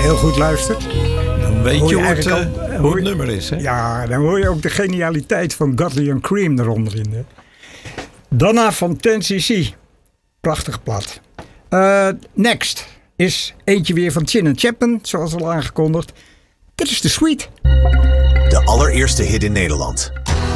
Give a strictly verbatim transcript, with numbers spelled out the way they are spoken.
heel goed luistert, Dan weet hoor je, je hoe, het, eigenlijk uh, al- hoe hoor het je- nummer is. Hè? ja, dan hoor je ook de genialiteit van Godley and Cream eronder in. Hè? Donna van ten cc. Prachtig plat. Uh, next is eentje weer van Chin and Chapman, zoals al aangekondigd. Dit is de Sweet. De allereerste hit in Nederland.